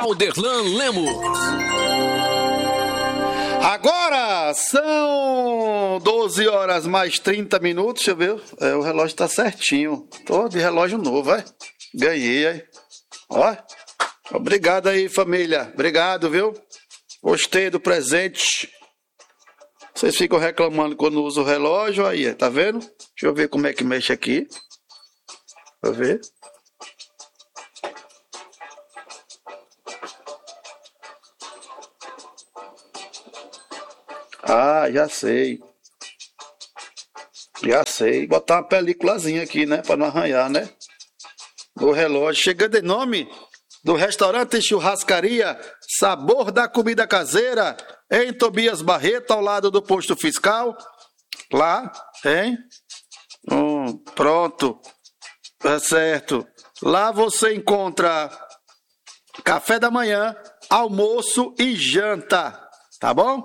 Valderlan Lemos. Agora são 12 horas mais 30 minutos, deixa eu ver, o relógio tá certinho, tô de relógio novo, ganhei, ó, obrigado aí família, obrigado, viu, gostei do presente, vocês ficam reclamando quando uso o relógio, aí, tá vendo, deixa eu ver como é que mexe aqui, pra ver. Ah, já sei. Botar uma películazinha aqui, né? Pra não arranhar, né? O relógio. Chegando em nome do restaurante e churrascaria Sabor da Comida Caseira, em Tobias Barreto, ao lado do posto fiscal. Lá, hein? Pronto. É certo. Lá você encontra café da manhã, almoço e janta. Tá bom?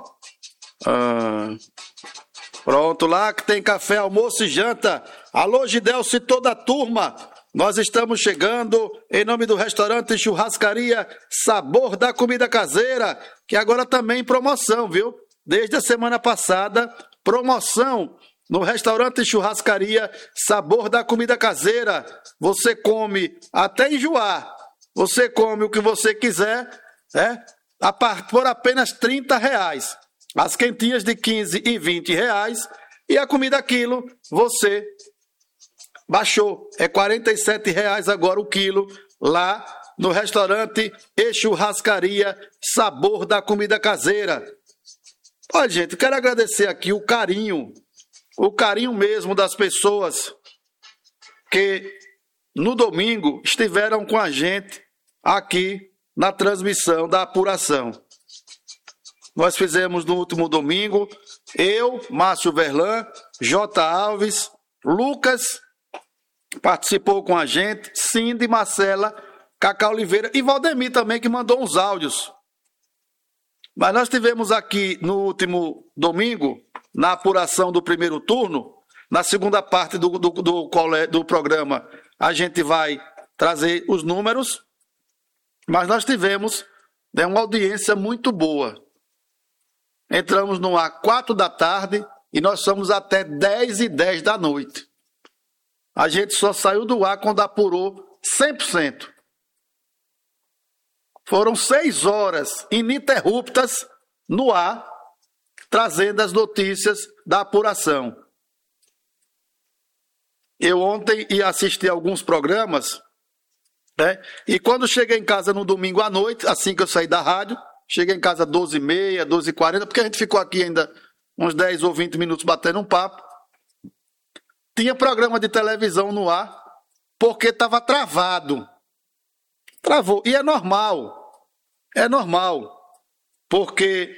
Pronto, lá que tem café, almoço e janta. Alô, Gidelcio e toda a turma. Nós estamos chegando em nome do restaurante e churrascaria Sabor da Comida Caseira, que agora também em promoção, viu? Desde a semana passada, promoção no restaurante e churrascaria Sabor da Comida Caseira. Você come até enjoar. Você come o que você quiser, por apenas R$30. As quentinhas de R$15 e R$20. E a comida quilo, você baixou. É R$47 agora o quilo, lá no restaurante e churrascaria Sabor da Comida Caseira. Olha, gente, eu quero agradecer aqui o carinho mesmo das pessoas que no domingo estiveram com a gente aqui na transmissão da apuração. Nós fizemos no último domingo, eu, Márcio Verlan, J. Alves, Lucas participou com a gente, Cindy, Marcela, Cacá Oliveira e Valdemir também, que mandou uns áudios. Mas nós tivemos aqui no último domingo, na apuração do primeiro turno, na segunda parte do programa, a gente vai trazer os números, mas nós tivemos uma audiência muito boa. Entramos no ar 4 da tarde e nós somos até 10h10 da noite. A gente só saiu do ar quando apurou 100%. Foram 6 horas ininterruptas no ar, trazendo as notícias da apuração. Eu ontem ia assistir alguns programas, e quando cheguei em casa no domingo à noite, assim que eu saí da rádio, cheguei em casa 12h30, 12h40, porque a gente ficou aqui ainda uns 10 ou 20 minutos batendo um papo. Tinha programa de televisão no ar, porque estava travado. Travou. E é normal, porque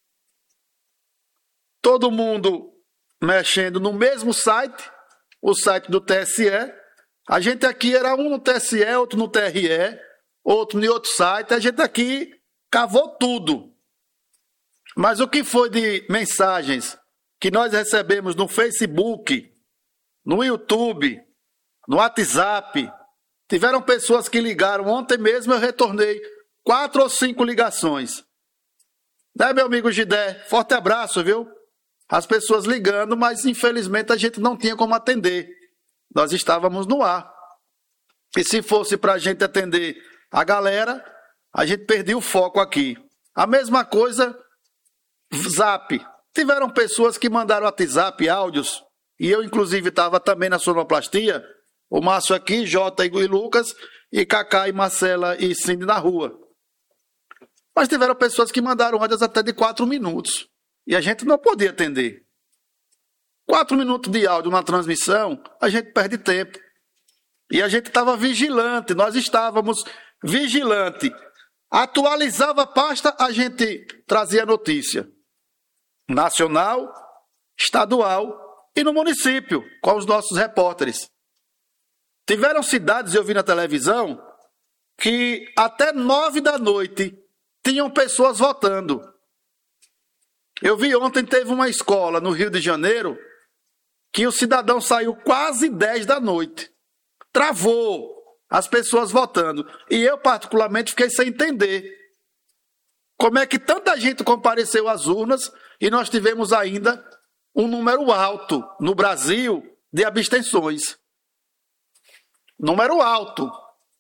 todo mundo mexendo no mesmo site, o site do TSE. A gente aqui era um no TSE, outro no TRE, outro em outro site, a gente aqui cavou tudo. Mas o que foi de mensagens que nós recebemos no Facebook, no YouTube, no WhatsApp, tiveram pessoas que ligaram. Ontem mesmo eu retornei 4 ou 5 ligações. Né, meu amigo Gidé? Forte abraço, viu? As pessoas ligando, mas infelizmente a gente não tinha como atender. Nós estávamos no ar. E se fosse para a gente atender a galera, a gente perdeu o foco aqui. A mesma coisa, Zap. Tiveram pessoas que mandaram WhatsApp, áudios, e eu inclusive estava também na sonoplastia, o Márcio aqui, Jota e Lucas, e Cacá e Marcela e Cindy na rua. Mas tiveram pessoas que mandaram áudios até de 4 minutos, e a gente não podia atender. 4 minutos de áudio na transmissão, a gente perde tempo. E a gente estava vigilante, nós estávamos vigilante. Atualizava a pasta, a gente trazia notícia. Nacional, estadual e no município, com os nossos repórteres. Tiveram cidades, eu vi na televisão, que até 9 da noite tinham pessoas votando. Eu vi ontem, teve uma escola no Rio de Janeiro, que o cidadão saiu quase 10 da noite. Travou. as pessoas votando. E eu, particularmente, fiquei sem entender como é que tanta gente compareceu às urnas e nós tivemos ainda um número alto no Brasil de abstenções. Número alto.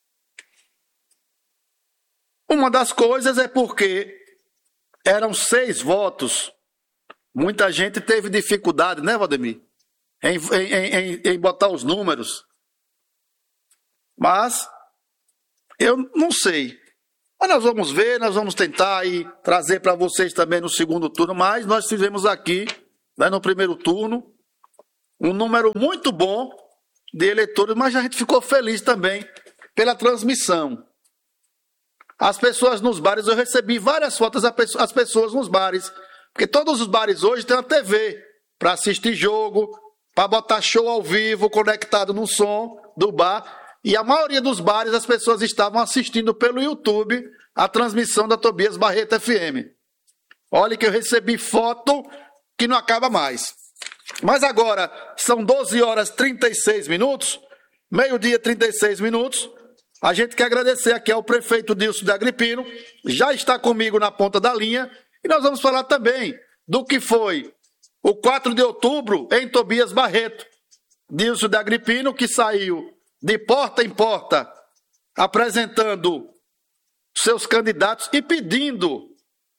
Uma das coisas é porque eram 6 votos. Muita gente teve dificuldade, né, Valdemir? Em botar os números. Mas eu não sei. Mas nós vamos ver, nós vamos tentar aí trazer para vocês também no segundo turno. Mas nós fizemos aqui, né, no primeiro turno, um número muito bom de eleitores, mas a gente ficou feliz também pela transmissão. As pessoas nos bares, eu recebi várias fotos das pessoas nos bares, porque todos os bares hoje têm uma TV para assistir jogo, para botar show ao vivo, conectado no som do bar, e a maioria dos bares as pessoas estavam assistindo pelo YouTube a transmissão da Tobias Barreto FM. Olha que eu recebi foto que não acaba mais. Mas agora são 12 horas e 36 minutos, meio-dia e 36 minutos. A gente quer agradecer aqui ao prefeito Dilson de Agripino, já está comigo na ponta da linha, e nós vamos falar também do que foi o 4 de outubro em Tobias Barreto. Dilson de Agripino, que saiu de porta em porta, apresentando seus candidatos e pedindo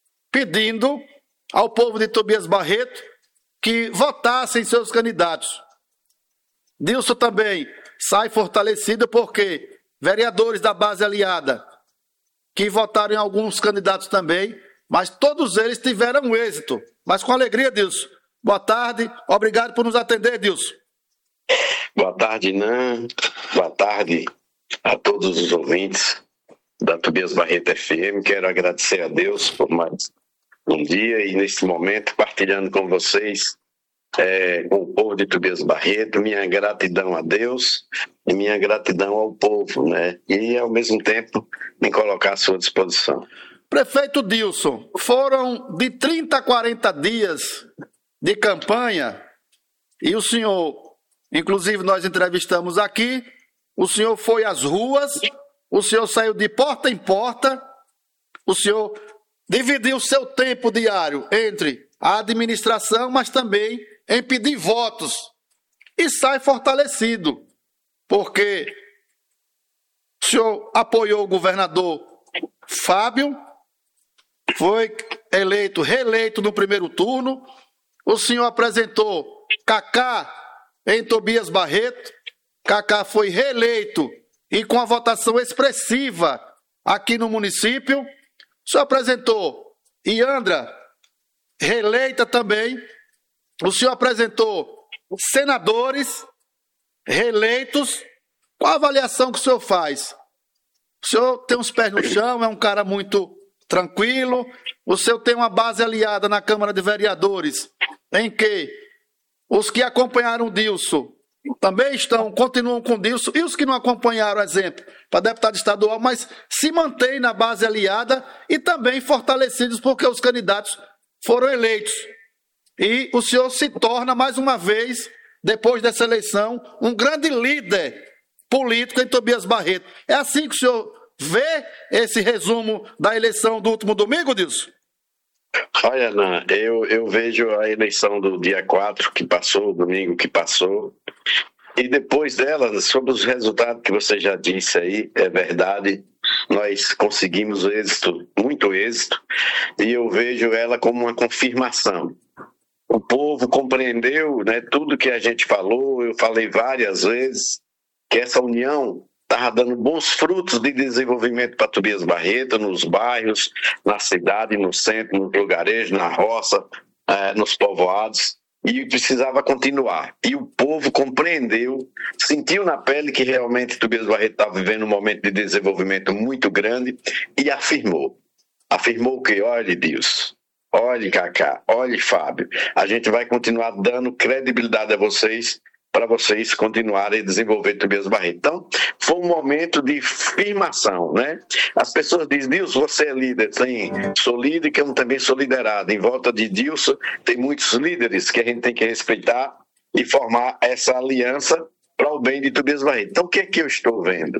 ao povo de Tobias Barreto que votassem seus candidatos. Dilson também sai fortalecido porque vereadores da base aliada que votaram em alguns candidatos também, mas todos eles tiveram êxito. Mas com alegria, Dilson. Boa tarde, obrigado por nos atender, Dilson. Boa tarde, Nan. Boa tarde a todos os ouvintes da Tobias Barreto FM. Quero agradecer a Deus por mais um dia e neste momento partilhando com vocês, com o povo de Tobias Barreto, minha gratidão a Deus e minha gratidão ao povo, né? E ao mesmo tempo me colocar à sua disposição. Prefeito Dilson, foram de 30 a 40 dias de campanha e o senhor, inclusive nós entrevistamos aqui, o senhor foi às ruas, o senhor saiu de porta em porta, o senhor dividiu seu tempo diário entre a administração, mas também em pedir votos. E sai fortalecido, porque o senhor apoiou o governador Fábio, foi reeleito no primeiro turno, o senhor apresentou Cacá em Tobias Barreto, Cacá foi reeleito e com a votação expressiva aqui no município. O senhor apresentou Iandra, reeleita também. O senhor apresentou senadores reeleitos. Qual a avaliação que o senhor faz? O senhor tem os pés no chão, é um cara muito tranquilo. O senhor tem uma base aliada na Câmara de Vereadores, em que os que acompanharam o Dilson também continuam com o Dilson, e os que não acompanharam, exemplo, para deputado estadual, mas se mantêm na base aliada e também fortalecidos porque os candidatos foram eleitos. E o senhor se torna, mais uma vez, depois dessa eleição, um grande líder político em Tobias Barreto. É assim que o senhor vê esse resumo da eleição do último domingo, Dilson? Olha, Ana, eu vejo a eleição do dia 4 que passou, domingo que passou, e depois dela, sobre os resultados que você já disse aí, é verdade, nós conseguimos êxito, muito êxito, e eu vejo ela como uma confirmação. O povo compreendeu, né, tudo que a gente falou, eu falei várias vezes, que essa união estava dando bons frutos de desenvolvimento para Tobias Barreto, nos bairros, na cidade, no centro, no lugarejo, na roça, nos povoados, e precisava continuar. E o povo compreendeu, sentiu na pele que realmente Tobias Barreto estava vivendo um momento de desenvolvimento muito grande e afirmou. Afirmou que, olha, Deus, olhe, Cacá, olhe, Fábio, a gente vai continuar dando credibilidade a vocês, para vocês continuarem a desenvolver Tobias Barreto. Então, foi um momento de firmação, né? As pessoas dizem, Dilson, você é líder. Sim, sou líder e eu também sou liderado. Em volta de Dilson, tem muitos líderes que a gente tem que respeitar e formar essa aliança para o bem de Tobias Barreto. Então, o que é que eu estou vendo?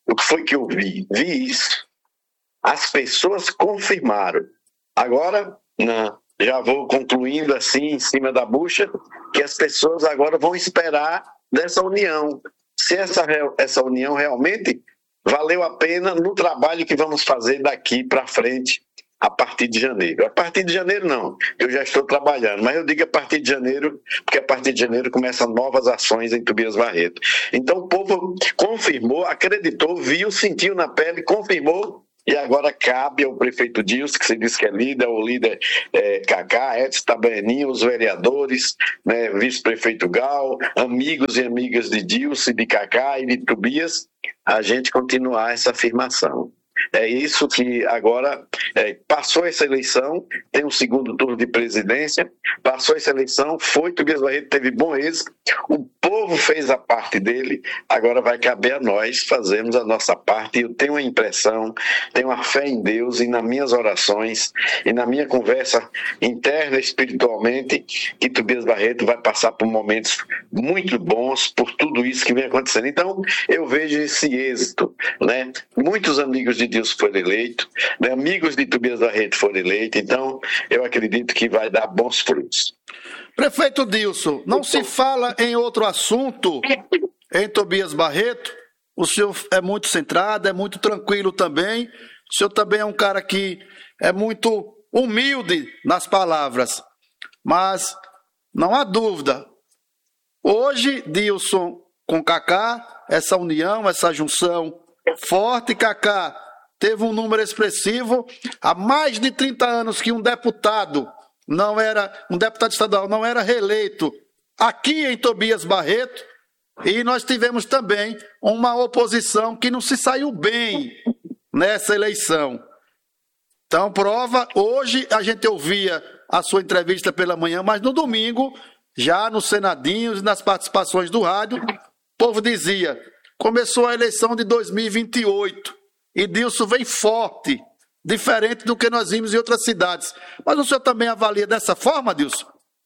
O que foi que eu vi? Vi isso. As pessoas confirmaram. Agora, já vou concluindo assim, em cima da bucha, que as pessoas agora vão esperar dessa união. Se essa união realmente valeu a pena no trabalho que vamos fazer daqui para frente, a partir de janeiro. A partir de janeiro não, eu já estou trabalhando, mas eu digo a partir de janeiro, porque a partir de janeiro começam novas ações em Tobias Barreto. Então o povo confirmou, acreditou, viu, sentiu na pele, confirmou, e agora cabe ao prefeito Dilson, que se diz que é líder, o líder Cacá, Edson Tabaninho, os vereadores, né, vice-prefeito Gal, amigos e amigas de Dilson, de Cacá e de Tobias, a gente continuar essa afirmação. É isso que agora passou essa eleição, tem um segundo turno de presidência, passou essa eleição, Tobias Barreto teve bom êxito, o povo fez a parte dele, agora vai caber a nós fazermos a nossa parte. Eu tenho a impressão, tenho a fé em Deus e nas minhas orações e na minha conversa interna espiritualmente, que Tobias Barreto vai passar por momentos muito bons por tudo isso que vem acontecendo. Então eu vejo esse êxito, né? Muitos amigos de Deus foram eleitos, né? Amigos de Tobias Barreto foram eleitos, então eu acredito que vai dar bons frutos. Prefeito Dilson, não se fala em outro assunto em Tobias Barreto? O senhor é muito centrado, é muito tranquilo também, o senhor também é um cara que é muito humilde nas palavras, mas não há dúvida, hoje Dilson com Cacá, essa união, essa junção forte, Cacá teve um número expressivo, há mais de 30 anos que um deputado estadual não era reeleito aqui em Tobias Barreto, e nós tivemos também uma oposição que não se saiu bem nessa eleição. Então, prova, hoje a gente ouvia a sua entrevista pela manhã, mas no domingo, já nos Senadinhos e nas participações do rádio, o povo dizia, começou a eleição de 2028 e Dilson vem forte, diferente do que nós vimos em outras cidades. Mas o senhor também avalia dessa forma, Dilson?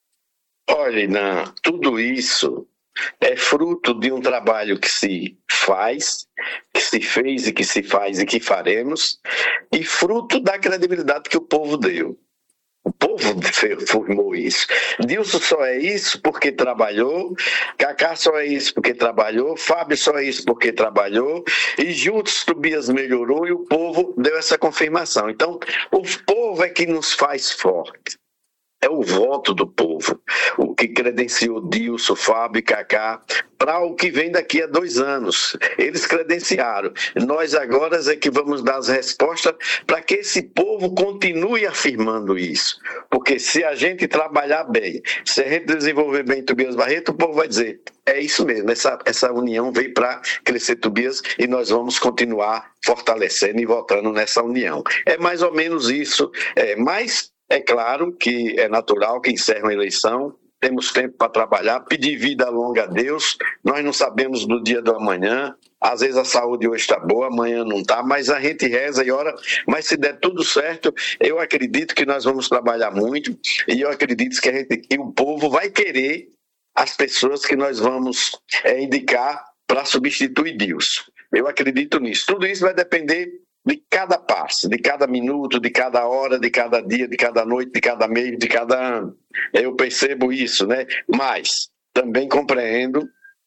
Olha, tudo isso é fruto de um trabalho que se faz, que se fez e que se faz e que faremos, e fruto da credibilidade que o povo deu. O povo formou isso. Dilson só é isso porque trabalhou, Cacá só é isso porque trabalhou, Fábio só é isso porque trabalhou, e juntos Tobias melhorou e o povo deu essa confirmação. Então, o povo é que nos faz forte. É o voto do povo, o que credenciou Dilson, Fábio e Cacá para o que vem daqui a 2 anos. Eles credenciaram. Nós agora é que vamos dar as respostas para que esse povo continue afirmando isso. Porque se a gente trabalhar bem, se a gente desenvolver bem Tobias Barreto, o povo vai dizer, é isso mesmo, essa união veio para crescer Tobias e nós vamos continuar fortalecendo e votando nessa união. É mais ou menos isso, mas é claro que é natural que encerre uma eleição, temos tempo para trabalhar, pedir vida longa a Deus, nós não sabemos do dia do amanhã, às vezes a saúde hoje está boa, amanhã não está, mas a gente reza e ora, mas se der tudo certo, eu acredito que nós vamos trabalhar muito e eu acredito que o povo vai querer as pessoas que nós vamos indicar para substituir Dilson. Eu acredito nisso. Tudo isso vai depender de cada passo, de cada minuto, de cada hora, de cada dia, de cada noite, de cada mês, de cada ano. Eu percebo isso, né? Mas também compreendo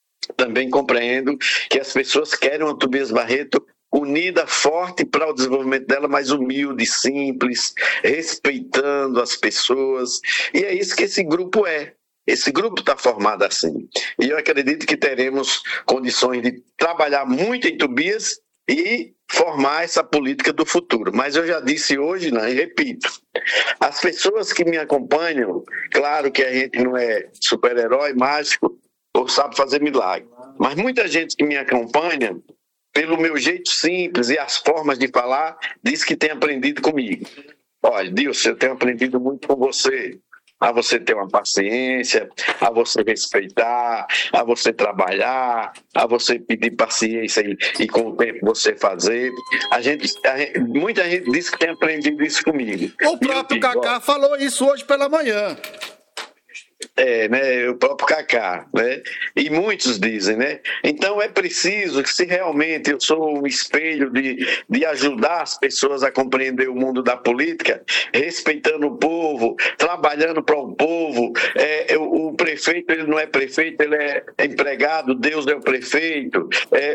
que as pessoas querem uma Tobias Barreto unida, forte para o desenvolvimento dela, mas humilde, simples, respeitando as pessoas. E é isso que esse grupo é. Esse grupo está formado assim. E eu acredito que teremos condições de trabalhar muito em Tobias e formar essa política do futuro. Mas eu já disse hoje, e repito, as pessoas que me acompanham, claro que a gente não é super-herói mágico ou sabe fazer milagre, mas muita gente que me acompanha, pelo meu jeito simples e as formas de falar, diz que tem aprendido comigo. Olha, Dilson, eu tenho aprendido muito com você. A você ter uma paciência, a você respeitar, a você trabalhar, a você pedir paciência e com o tempo você fazer. Muita gente diz que tem aprendido isso comigo. O próprio Cacá falou isso hoje pela manhã. né, o próprio Cacá, né? E muitos dizem, né? Então é preciso que, se realmente eu sou um espelho de ajudar as pessoas a compreender o mundo da política, respeitando o povo, trabalhando para o povo, o prefeito, ele não é prefeito, ele é empregado, Deus é o prefeito,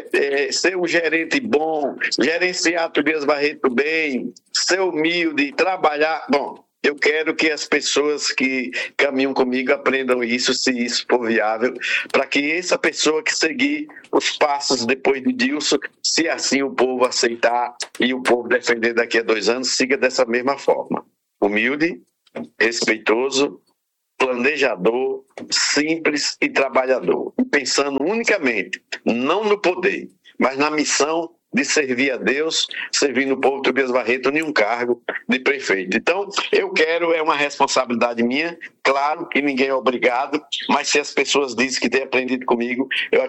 ser um gerente bom, gerenciar Tobias Barreto bem, ser humilde, trabalhar, bom. Eu quero que as pessoas que caminham comigo aprendam isso, se isso for viável, para que essa pessoa que seguir os passos depois de Dilson, se assim o povo aceitar e o povo defender daqui a 2 anos, siga dessa mesma forma. Humilde, respeitoso, planejador, simples e trabalhador. Pensando unicamente, não no poder, mas na missão de servir a Deus, servindo o povo. Tobias Barreto, nenhum cargo de prefeito. Então, eu quero, é uma responsabilidade minha, claro que ninguém é obrigado, mas se as pessoas dizem que têm aprendido comigo,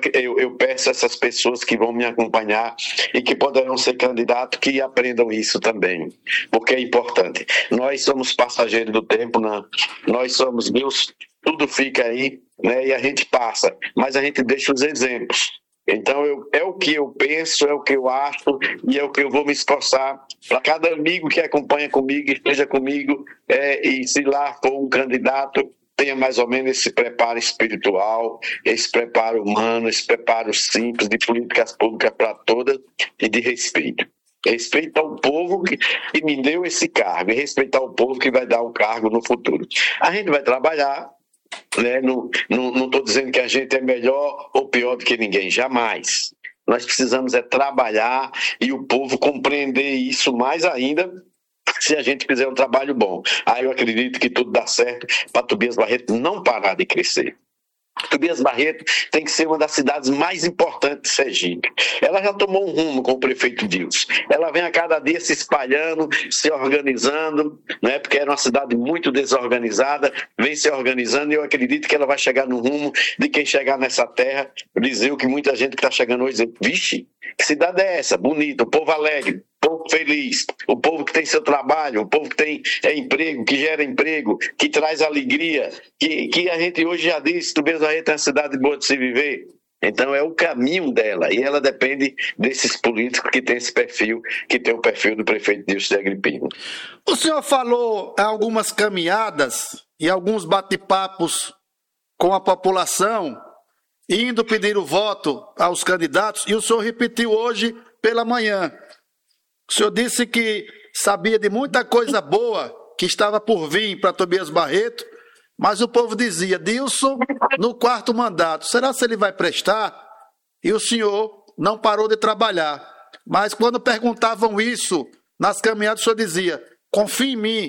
eu peço a essas pessoas que vão me acompanhar e que poderão ser candidatos, que aprendam isso também, porque é importante. Nós somos passageiros do tempo, nós somos Deus, tudo fica aí, né, e a gente passa, mas a gente deixa os exemplos. Então, é o que eu penso, é o que eu acho e é o que eu vou me esforçar para cada amigo que acompanha comigo, esteja comigo, e se lá for um candidato, tenha mais ou menos esse preparo espiritual, esse preparo humano, esse preparo simples de políticas públicas para todas e de respeito. Respeitar o povo que me deu esse cargo e respeitar o povo que vai dar o cargo no futuro. A gente vai trabalhar, né? Não estou dizendo que a gente é melhor ou pior do que ninguém, jamais. Nós precisamos trabalhar e o povo compreender isso mais ainda, se a gente fizer um trabalho bom. Aí eu acredito que tudo dá certo para Tobias Barreto não parar de crescer. Tobias Barreto tem que ser uma das cidades mais importantes de Sergipe. Ela já tomou um rumo com o prefeito Dilson. Ela vem a cada dia se espalhando, se organizando, né? Porque era uma cidade muito desorganizada, vem se organizando, e eu acredito que ela vai chegar no rumo de quem chegar nessa terra, dizer o que muita gente que está chegando hoje diz: vixe, que cidade é essa? Bonita, o povo alegre, o povo feliz, o povo que tem seu trabalho, o povo que tem emprego, que gera emprego, que traz alegria, que a gente hoje já disse, Tobias Barreto é uma cidade boa de se viver. Então é o caminho dela, e ela depende desses políticos que têm esse perfil, que tem o perfil do prefeito Dilson de Agripino. O senhor falou em algumas caminhadas e alguns bate-papos com a população, indo pedir o voto aos candidatos, e o senhor repetiu hoje pela manhã. O senhor disse que sabia de muita coisa boa que estava por vir para Tobias Barreto, mas o povo dizia: Dilson, no 4º mandato, será que ele vai prestar? E o senhor não parou de trabalhar. Mas quando perguntavam isso nas caminhadas, o senhor dizia: confie em mim.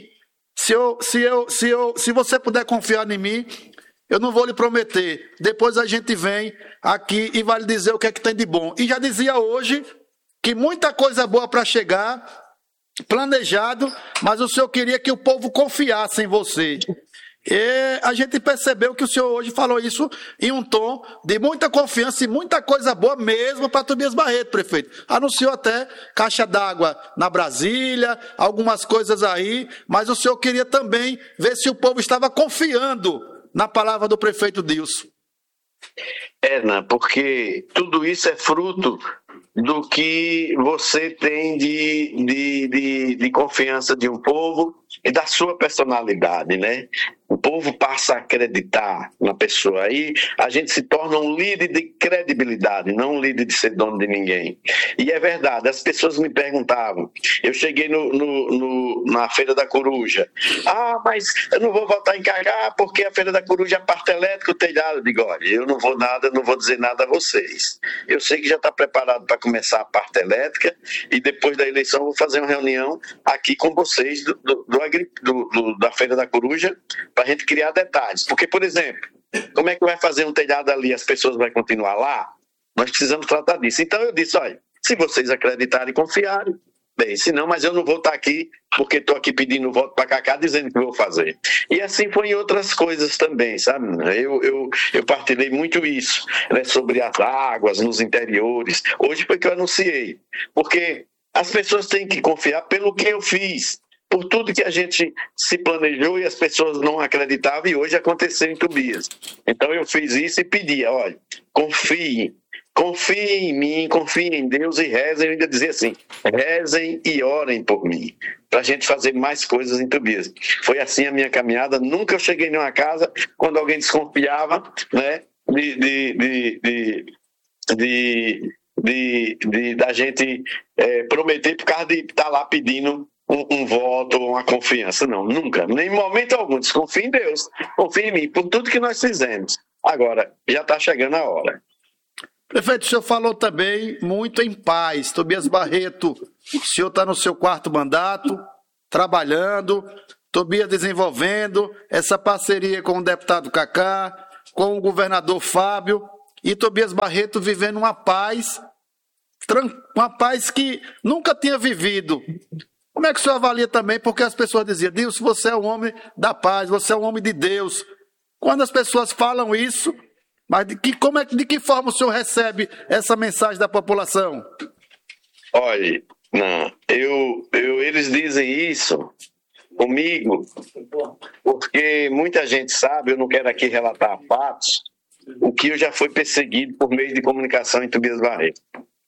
Se você puder confiar em mim, eu não vou lhe prometer. Depois a gente vem aqui e vai lhe dizer o que é que tem de bom. E já dizia hoje que muita coisa boa para chegar, planejado, mas o senhor queria que o povo confiasse em você. E a gente percebeu que o senhor hoje falou isso em um tom de muita confiança e muita coisa boa mesmo para Tobias Barreto, prefeito. Anunciou até caixa d'água na Brasília, algumas coisas aí, mas o senhor queria também ver se o povo estava confiando na palavra do prefeito Dilson. Porque tudo isso é fruto do que você tem de confiança de um povo e da sua personalidade, né? O povo passa a acreditar na pessoa. Aí a gente se torna um líder de credibilidade, não um líder de ser dono de ninguém. E é verdade, as pessoas me perguntavam. Eu cheguei na Feira da Coruja. Mas eu não vou voltar em Cacá porque a Feira da Coruja é parte elétrica, o telhado. Eu digo: olha, eu não vou dizer nada a vocês. Eu sei que já está preparado para começar a parte elétrica e depois da eleição eu vou fazer uma reunião aqui com vocês da Feira da Coruja, para a gente criar detalhes. Porque, por exemplo, como é que vai fazer um telhado ali, as pessoas vão continuar lá? Nós precisamos tratar disso. Então eu disse: olha, se vocês acreditarem e confiarem, bem, se não, mas eu não vou estar aqui porque estou aqui pedindo voto para Cacá, dizendo que vou fazer. E assim foi em outras coisas também, sabe? Eu partilhei muito isso, né, sobre as águas nos interiores. Hoje foi que eu anunciei, porque as pessoas têm que confiar pelo que eu fiz. por tudo que a gente se planejou e as pessoas não acreditavam, e hoje aconteceu em Tobias. Então eu fiz isso e pedi, olha, confiem em mim, confiem em Deus e rezem. Eu ainda dizia assim, rezem e orem por mim, para a gente fazer mais coisas em Tobias. Foi assim a minha caminhada. Nunca eu cheguei em uma casa quando alguém desconfiava, né, da gente prometer por causa de estar lá pedindo um voto ou uma confiança. Não, nunca, nem em momento algum. Desconfie em Deus, confie em mim, por tudo que nós fizemos. Agora, já está chegando a hora. Prefeito, o senhor falou também muito em paz. Tobias Barreto, o senhor está no seu 4º mandato, trabalhando, Tobias desenvolvendo essa parceria com o deputado Cacá, com o governador Fábio, e Tobias Barreto vivendo uma paz que nunca tinha vivido. Como é que o senhor avalia também? Porque as pessoas diziam, Deus, você é um homem da paz, você é um homem de Deus. Quando as pessoas falam isso, mas de que forma o senhor recebe essa mensagem da população? Olha, não, eles dizem isso comigo porque muita gente sabe, eu não quero aqui relatar fatos, o que eu já fui perseguido por meio de comunicação em Tobias Barreto.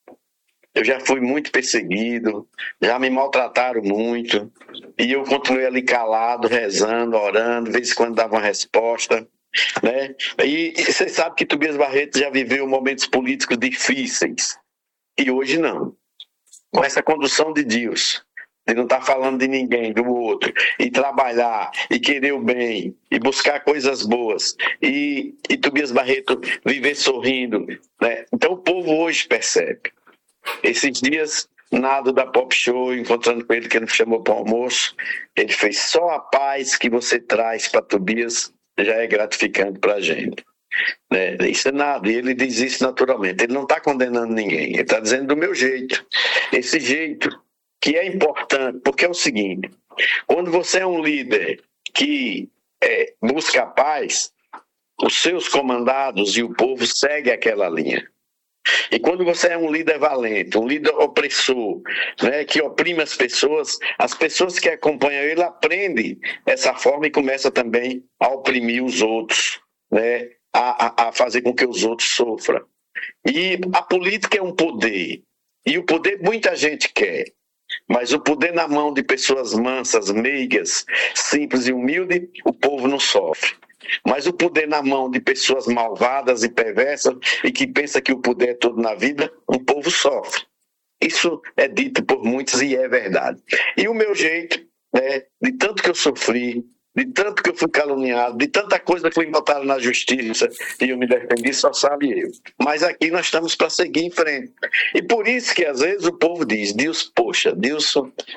Eu já fui muito perseguido, já me maltrataram muito, e eu continuei ali calado, rezando, orando, de vez em quando dava uma resposta, né? E você sabe que Tobias Barreto já viveu momentos políticos difíceis, e hoje não. Com essa condução de Deus, de não estar falando de ninguém, do outro, e trabalhar, e querer o bem, e buscar coisas boas, e Tobias Barreto viver sorrindo, né? Então o povo hoje percebe. Esses dias, Nado da Pop Show, encontrando com ele, que ele me chamou para o almoço, ele fez, só a paz que você traz para Tobias já é gratificante para a gente. Né? Isso é nada, e ele diz isso naturalmente, ele não está condenando ninguém, ele está dizendo do meu jeito, esse jeito que é importante, porque é o seguinte, quando você é um líder que busca a paz, os seus comandados e o povo seguem aquela linha. E quando você é um líder valente, um líder opressor, né, que oprime as pessoas que acompanham ele aprendem essa forma e começam também a oprimir os outros, né, a fazer com que os outros sofram. E a política é um poder, e o poder muita gente quer, mas o poder na mão de pessoas mansas, meigas, simples e humildes, o povo não sofre. Mas o poder na mão de pessoas malvadas e perversas e que pensa que o poder é tudo na vida, o povo sofre. Isso é dito por muitos e é verdade. E o meu jeito, né, de tanto que eu sofri, de tanto que eu fui caluniado, de tanta coisa que foi botada na justiça e eu me defendi, só sabe eu. Mas aqui nós estamos para seguir em frente. E por isso que às vezes o povo diz, Deus, poxa, Deus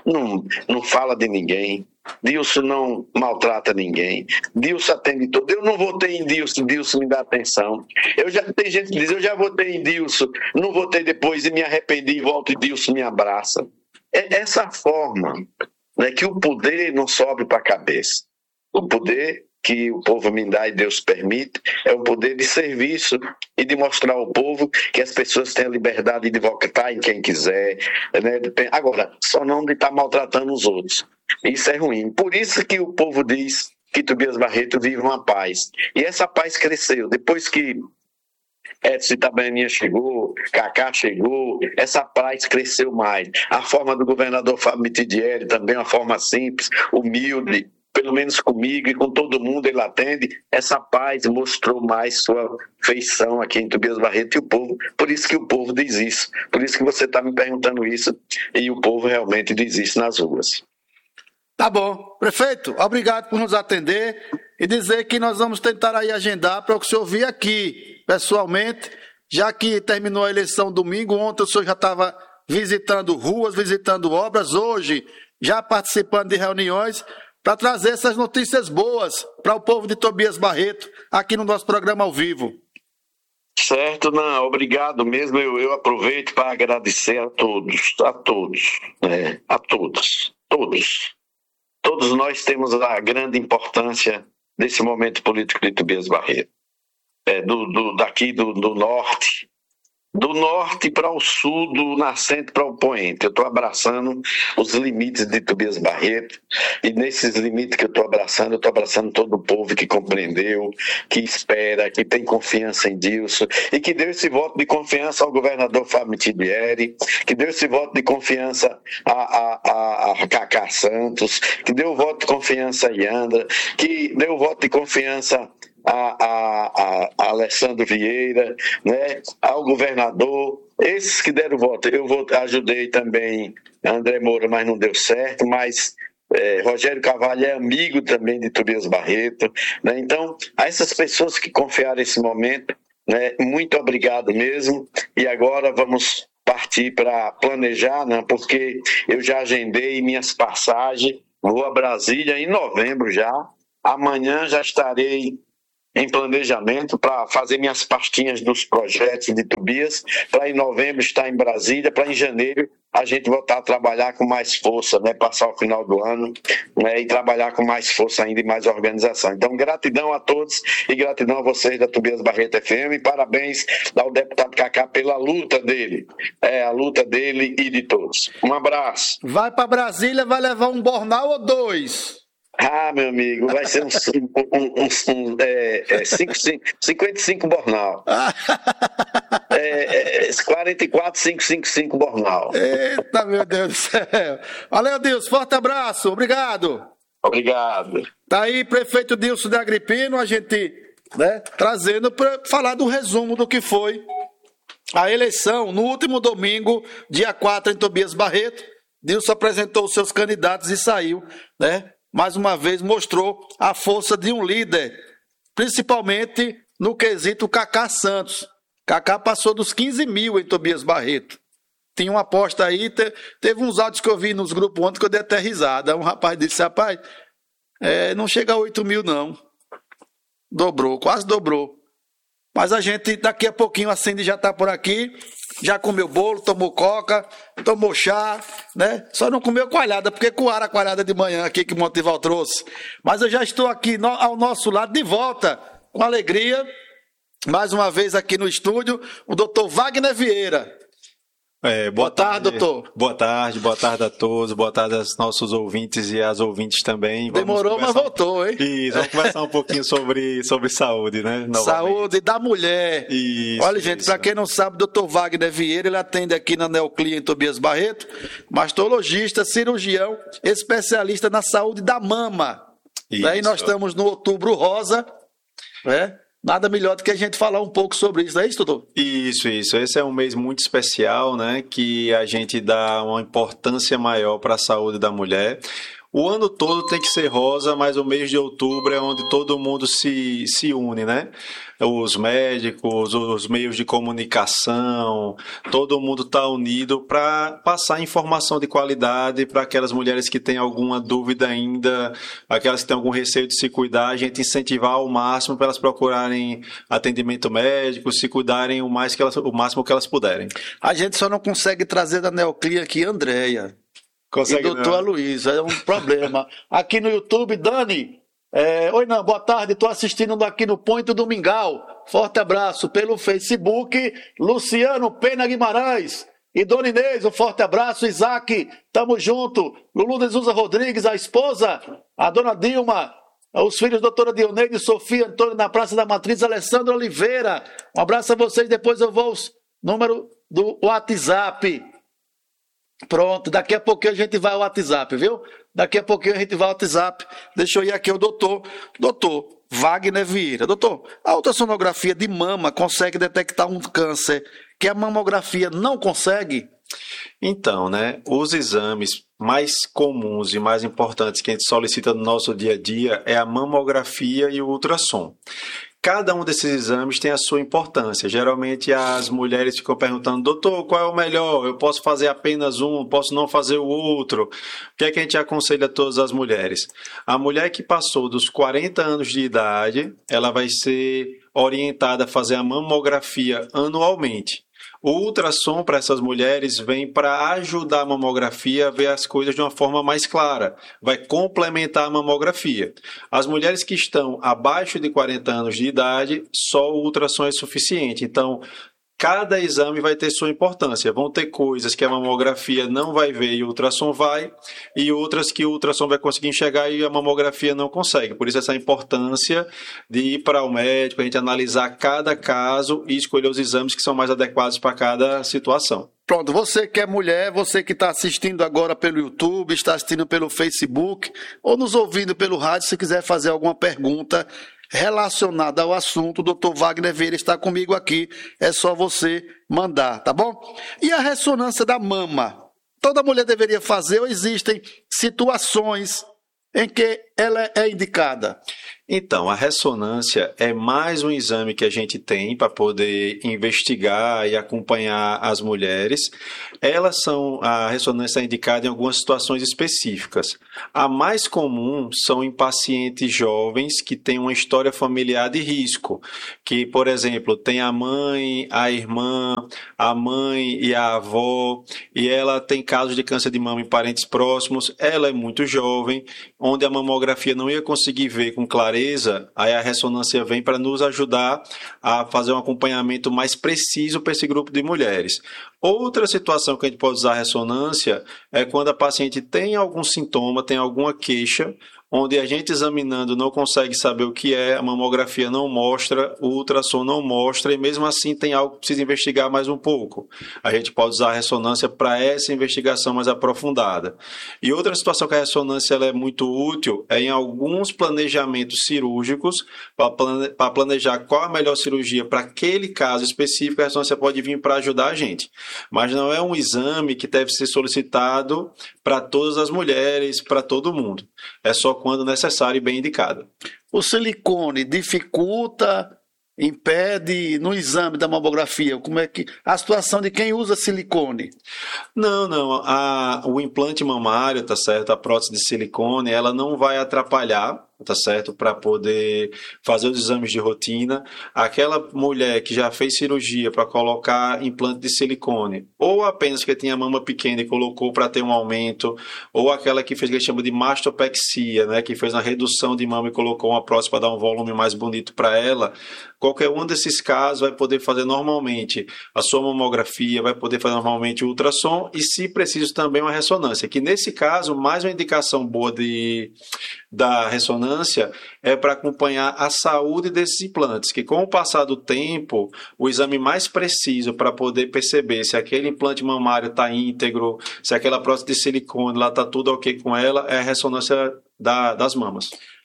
não fala de ninguém, Deus não maltrata ninguém, Deus atende todo. Eu não votei em Deus, Deus me dá atenção. Tem gente que diz, eu já votei em Deus, não votei depois e me arrependi e volto e Deus me abraça. É essa forma, né, que o poder não sobe para a cabeça. O poder que o povo me dá e Deus permite é o poder de serviço e de mostrar ao povo que as pessoas têm a liberdade de votar em quem quiser, né? Agora, só não de estar maltratando os outros. Isso é ruim. Por isso que o povo diz que Tobias Barreto vive uma paz. E essa paz cresceu. Depois que Edson Itabaianinha chegou, Cacá chegou, essa paz cresceu mais. A forma do governador Fábio Mitidieri também, uma forma simples, humilde, pelo menos comigo e com todo mundo ele atende. Essa paz mostrou mais sua feição aqui em Tobias Barreto e o povo, por isso que o povo diz isso, por isso que você está me perguntando isso e o povo realmente diz isso nas ruas. Tá bom. Prefeito, obrigado por nos atender e dizer que nós vamos tentar aí agendar para o senhor vir aqui pessoalmente, já que terminou a eleição domingo, ontem o senhor já estava visitando ruas, visitando obras, hoje já participando de reuniões, para trazer essas notícias boas para o povo de Tobias Barreto aqui no nosso programa ao vivo. Certo, não, obrigado mesmo. Eu aproveito para agradecer a todos, né? A todos. Todos nós temos a grande importância desse momento político de Tobias Barreto. Daqui do norte, do norte para o sul, do nascente para o poente. Eu estou abraçando os limites de Tobias Barreto, e nesses limites que eu estou abraçando todo o povo que compreendeu, que espera, que tem confiança em Dilson, e que deu esse voto de confiança ao governador Fábio Mitidieri, que deu esse voto de confiança a Cacá Santos, que deu o voto de confiança a Iandra, que deu o voto de confiança a Alessandro Vieira, né, ao governador, esses que deram voto. Eu ajudei também a André Moura, mas não deu certo, mas Rogério Carvalho é amigo também de Tobias Barreto, né? Então, a essas pessoas que confiaram esse momento, né, muito obrigado mesmo, e agora vamos partir para planejar, né, porque eu já agendei minhas passagens, vou a Brasília em novembro já, amanhã já estarei em planejamento para fazer minhas pastinhas dos projetos de Tobias, para em novembro estar em Brasília, para em janeiro a gente voltar a trabalhar com mais força, né, passar o final do ano, né, e trabalhar com mais força ainda e mais organização. Então, gratidão a todos e gratidão a vocês da Tobias Barreto FM, e parabéns ao deputado Cacá pela luta dele, a luta dele e de todos. Um abraço. Vai para Brasília, vai levar um bornal ou 2? Meu amigo, vai ser 55 bornal. 44,555 bornal. Eita, meu Deus do céu. Valeu, Dilson. Forte abraço. Obrigado. Obrigado. Tá aí, prefeito Dilson de Agripino, a gente, né, trazendo para falar do resumo do que foi a eleição no último domingo, dia 4, em Tobias Barreto. Dilson apresentou os seus candidatos e saiu, né? Mais uma vez mostrou a força de um líder, principalmente no quesito Cacá Santos. Cacá passou dos 15 mil em Tobias Barreto. Tinha uma aposta aí, teve uns áudios que eu vi nos grupos ontem que eu dei até risada. Um rapaz disse, não chega a 8 mil não. Dobrou, quase dobrou. Mas a gente, daqui a pouquinho, a Cindy já está por aqui, já comeu bolo, tomou coca, tomou chá, né? Só não comeu coalhada, porque coaram a coalhada de manhã aqui que o Montival trouxe. Mas eu já estou aqui ao nosso lado, de volta, com alegria, mais uma vez aqui no estúdio, o doutor Wagner Vieira. Boa tarde, doutor. Boa tarde a todos, boa tarde aos nossos ouvintes e às ouvintes também. Demorou, mas voltou, hein? Isso, vamos conversar um pouquinho sobre saúde, né? Novamente. Saúde da mulher. Isso, olha, gente, para quem não sabe, o doutor Wagner Vieira, ele atende aqui na Neoclínica em Tobias Barreto, mastologista, cirurgião, especialista na saúde da mama. Daí nós estamos no Outubro Rosa, né? Nada melhor do que a gente falar um pouco sobre isso, não é isso, doutor? Isso. Esse é um mês muito especial, né? Que a gente dá uma importância maior para a saúde da mulher. O ano todo tem que ser rosa, mas o mês de outubro é onde todo mundo se une, né? Os médicos, os meios de comunicação, todo mundo está unido para passar informação de qualidade para aquelas mulheres que têm alguma dúvida ainda, aquelas que têm algum receio de se cuidar, a gente incentivar ao máximo para elas procurarem atendimento médico, se cuidarem o máximo que elas puderem. A gente só não consegue trazer da Neoclínica aqui Andréia. Consegue, e doutor Aloysio, é um problema. Aqui no YouTube, Dani, boa tarde, estou assistindo aqui no Ponto do Mingau. Forte abraço. Pelo Facebook, Luciano Pena Guimarães e Dona Inês, um forte abraço. Isaac, tamo junto. Lulu de Souza Rodrigues, a esposa, a dona Dilma, os filhos doutora Dioneide, Sofia, Antônio, na Praça da Matriz, Alessandro Oliveira. Um abraço a vocês, depois eu vou aos números do WhatsApp. Pronto, daqui a pouquinho a gente vai ao WhatsApp, viu? Daqui a pouquinho a gente vai ao WhatsApp. Deixa eu ir aqui ao doutor Wagner Vieira. Doutor, a ultrassonografia de mama consegue detectar um câncer que a mamografia não consegue? Então, né, os exames mais comuns e mais importantes que a gente solicita no nosso dia a dia é a mamografia e o ultrassom. Cada um desses exames tem a sua importância. Geralmente as mulheres ficam perguntando, doutor, qual é o melhor? Eu posso fazer apenas um, posso não fazer o outro? O que é que a gente aconselha a todas as mulheres? A mulher que passou dos 40 anos de idade, ela vai ser orientada a fazer a mamografia anualmente. O ultrassom para essas mulheres vem para ajudar a mamografia a ver as coisas de uma forma mais clara. Vai complementar a mamografia. As mulheres que estão abaixo de 40 anos de idade, só o ultrassom é suficiente. Então, Cada exame vai ter sua importância. Vão ter coisas que a mamografia não vai ver e o ultrassom vai, e outras que o ultrassom vai conseguir enxergar e a mamografia não consegue. Por isso essa importância de ir para o médico, a gente analisar cada caso e escolher os exames que são mais adequados para cada situação. Pronto, você que é mulher, você que está assistindo agora pelo YouTube, está assistindo pelo Facebook ou nos ouvindo pelo rádio, se quiser fazer alguma pergunta relacionada ao assunto, o Dr. Wagner Vieira está comigo aqui, é só você mandar, tá bom? E a ressonância da mama? Toda mulher deveria fazer ou existem situações em que ela é indicada? Então, a ressonância é mais um exame que a gente tem para poder investigar e acompanhar as mulheres. A ressonância é indicada em algumas situações específicas. A mais comum são em pacientes jovens que têm uma história familiar de risco, que, por exemplo, tem a mãe, a irmã, a mãe e a avó, e ela tem casos de câncer de mama em parentes próximos, ela é muito jovem, onde a mamografia não ia conseguir ver com clareza, aí a ressonância vem para nos ajudar a fazer um acompanhamento mais preciso para esse grupo de mulheres. Outra situação que a gente pode usar a ressonância é quando a paciente tem algum sintoma, tem alguma queixa, onde a gente examinando não consegue saber o que é, a mamografia não mostra, o ultrassom não mostra, e mesmo assim tem algo que precisa investigar mais um pouco. A gente pode usar a ressonância para essa investigação mais aprofundada. E outra situação que a ressonância ela é muito útil é em alguns planejamentos cirúrgicos, para planejar qual a melhor cirurgia para aquele caso específico, a ressonância pode vir para ajudar a gente. Mas não é um exame que deve ser solicitado para todas as mulheres, para todo mundo. É só quando necessário e bem indicado. O silicone dificulta, impede no exame da mamografia? Como é que a situação de quem usa silicone? Não. O implante mamário, tá certo? A prótese de silicone, ela não vai atrapalhar, tá certo? Para poder fazer os exames de rotina. Aquela mulher que já fez cirurgia para colocar implante de silicone, ou apenas que tinha mama pequena e colocou para ter um aumento, ou aquela que fez o que chama de mastopexia, né? Que fez uma redução de mama e colocou uma prótese para dar um volume mais bonito para ela. Qualquer um desses casos vai poder fazer normalmente a sua mamografia, vai poder fazer normalmente o ultrassom e, se preciso, também uma ressonância. Que nesse caso, mais uma indicação boa da ressonância é para acompanhar a saúde desses implantes, que com o passar do tempo, o exame mais preciso para poder perceber se aquele implante mamário está íntegro, se aquela prótese de silicone lá está tudo ok com ela, é a ressonância das mamas.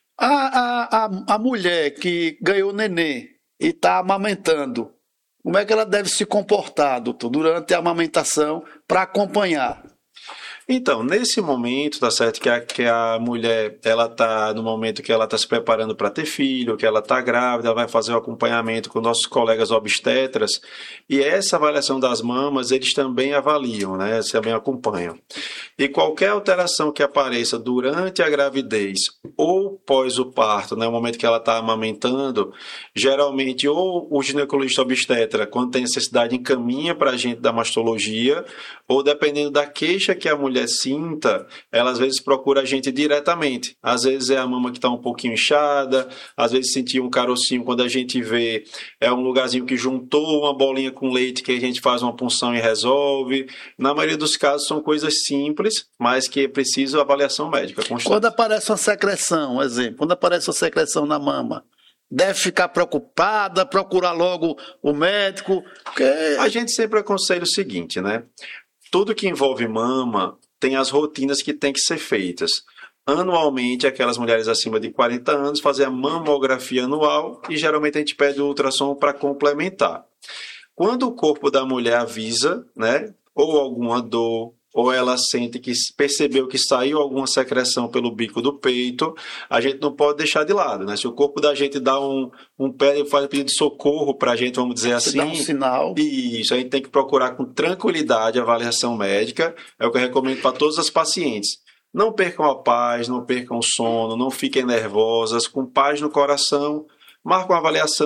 A mulher que ganhou nenê e está amamentando, como é que ela deve se comportar, doutor, durante a amamentação para acompanhar? Então, nesse momento, tá certo, que a mulher, ela tá no momento que ela está se preparando para ter filho, que ela está grávida, ela vai fazer o acompanhamento com nossos colegas obstetras, e essa avaliação das mamas, eles também avaliam, né, eles também acompanham. E qualquer alteração que apareça durante a gravidez ou pós o parto, né, no momento que ela está amamentando, geralmente ou o ginecologista obstetra, quando tem necessidade, encaminha para a gente da mastologia, ou dependendo da queixa que a mulher sinta, ela às vezes procura a gente diretamente. Às vezes é a mama que está um pouquinho inchada, às vezes sentir um carocinho, quando a gente vê, é um lugarzinho que juntou uma bolinha com leite que a gente faz uma punção e resolve. Na maioria dos casos são coisas simples, mas que é preciso avaliação médica constante. Quando aparece uma secreção, exemplo, quando aparece uma secreção na mama, deve ficar preocupada, procurar logo o médico? Porque... A gente sempre aconselha o seguinte, né? Tudo que envolve mama tem as rotinas que tem que ser feitas. Anualmente, aquelas mulheres acima de 40 anos fazem a mamografia anual e geralmente a gente pede o ultrassom para complementar. Quando o corpo da mulher avisa, né, ou alguma dor, ou ela sente que percebeu que saiu alguma secreção pelo bico do peito, a gente não pode deixar de lado, né? Se o corpo da gente dá faz um pedido de socorro para a gente, vamos dizer assim... Dá um sinal. Isso, a gente tem que procurar com tranquilidade a avaliação médica, é o que eu recomendo para todas as pacientes. Não percam a paz, não percam o sono, não fiquem nervosas, com paz no coração, marcam a avaliação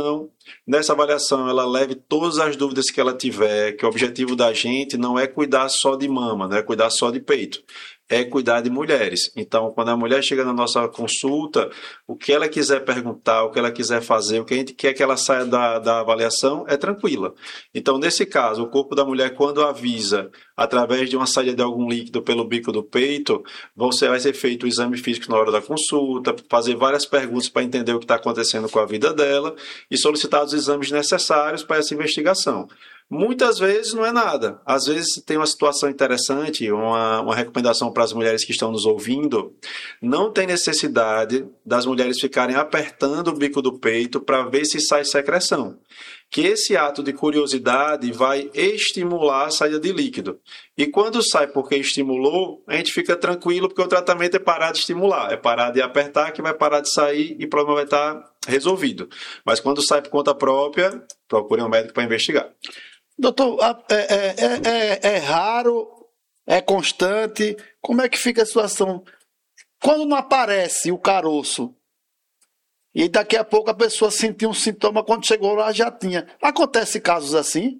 nessa avaliação ela leve todas as dúvidas que ela tiver, que o objetivo da gente não é cuidar só de mama, não é cuidar só de peito, é cuidar de mulheres. Então, quando a mulher chega na nossa consulta, o que ela quiser perguntar, o que ela quiser fazer, o que a gente quer que ela saia da avaliação é tranquila. Então, nesse caso, o corpo da mulher, quando avisa, através de uma saída de algum líquido pelo bico do peito, vai ser feito o exame físico na hora da consulta, fazer várias perguntas para entender o que está acontecendo com a vida dela e solicitar os exames necessários para essa investigação. Muitas vezes não é nada. Às vezes tem uma situação interessante, uma recomendação para as mulheres que estão nos ouvindo. Não tem necessidade das mulheres ficarem apertando o bico do peito para ver se sai secreção. Que esse ato de curiosidade vai estimular a saída de líquido. E quando sai porque estimulou, a gente fica tranquilo porque o tratamento é parar de estimular, é parar de apertar que vai parar de sair e o problema vai estar resolvido. Mas quando sai por conta própria, procure um médico para investigar. Doutor, é raro, é constante? Como é que fica a situação? Quando não aparece o caroço, e daqui a pouco a pessoa sentiu um sintoma, quando chegou lá já tinha. Acontece casos assim?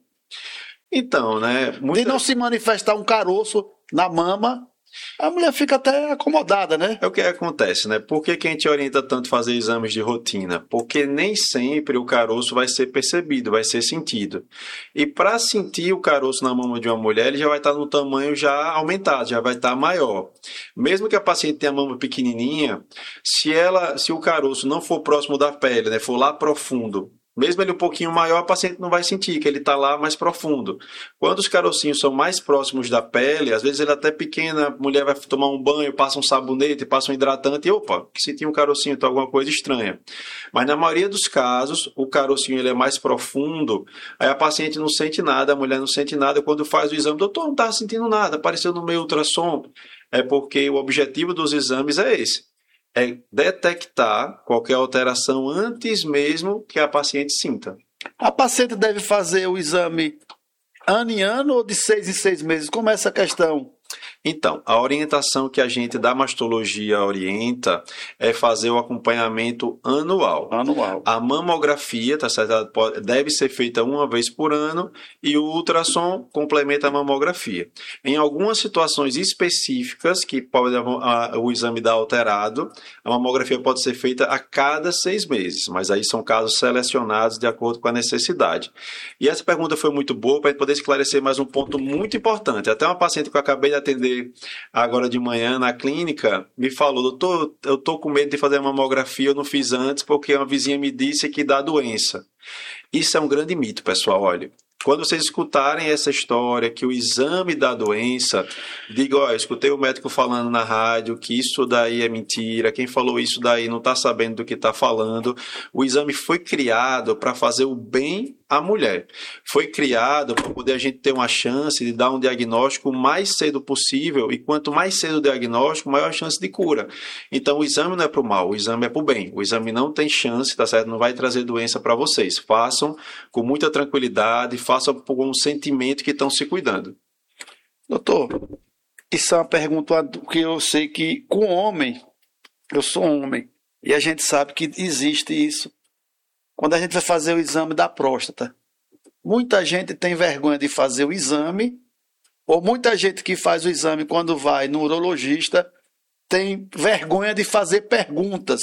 Então, né? De não se manifestar um caroço na mama, a mulher fica até acomodada, né? É o que acontece, né? Por que a gente orienta tanto fazer exames de rotina? Porque nem sempre o caroço vai ser percebido, vai ser sentido. E para sentir o caroço na mama de uma mulher, ele já vai estar no tamanho já aumentado, já vai estar maior. Mesmo que a paciente tenha a mama pequenininha, se o caroço não for próximo da pele, né, for lá profundo, mesmo ele um pouquinho maior, a paciente não vai sentir que ele está lá mais profundo. Quando os carocinhos são mais próximos da pele, às vezes ele é até pequena, a mulher vai tomar um banho, passa um sabonete, passa um hidratante e opa, senti um carocinho, então alguma coisa estranha. Mas na maioria dos casos, o carocinho ele é mais profundo, aí a paciente não sente nada, a mulher não sente nada. Quando faz o exame, doutor, não estava sentindo nada, apareceu no meio ultrassom. É porque o objetivo dos exames é esse. É detectar qualquer alteração antes mesmo que a paciente sinta. A paciente deve fazer o exame ano em ano ou de 6 em 6 meses? Como é essa questão? Então, a orientação que a gente da mastologia orienta é fazer o acompanhamento anual. A mamografia, tá certo? Deve ser feita uma vez por ano e o ultrassom complementa a mamografia. Em algumas situações específicas que pode o exame dar alterado, a mamografia pode ser feita a cada 6 meses, mas aí são casos selecionados de acordo com a necessidade. E essa pergunta foi muito boa para a gente poder esclarecer mais um ponto muito importante. Até uma paciente que eu acabei de atender agora de manhã na clínica me falou: doutor, eu estou com medo de fazer a mamografia, eu não fiz antes porque uma vizinha me disse que dá doença. Isso é um grande mito, pessoal. Olha, quando vocês escutarem essa história que o exame da doença, diga, eu escutei o médico falando na rádio que isso daí é mentira, quem falou isso daí não está sabendo do que está falando. O exame foi criado para fazer o bem à mulher. Foi criado para poder a gente ter uma chance de dar um diagnóstico o mais cedo possível, e quanto mais cedo o diagnóstico, maior a chance de cura. Então o exame não é para o mal, o exame é para o bem. O exame não tem chance, tá certo? Não vai trazer doença para vocês. Façam com muita tranquilidade, façam com um sentimento que estão se cuidando. Doutor, isso é uma pergunta que eu sei que com homem, eu sou homem, e a gente sabe que existe isso. Quando a gente vai fazer o exame da próstata, muita gente tem vergonha de fazer o exame, ou muita gente que faz o exame quando vai no urologista tem vergonha de fazer perguntas